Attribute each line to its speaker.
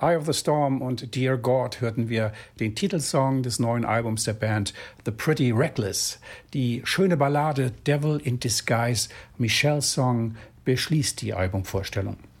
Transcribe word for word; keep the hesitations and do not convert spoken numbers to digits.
Speaker 1: Eye of the Storm und Dear God hörten wir den Titelsong des neuen Albums der Band The Pretty Reckless. Die schöne Ballade Devil in Disguise, Michels Song, beschließt die Albumvorstellung.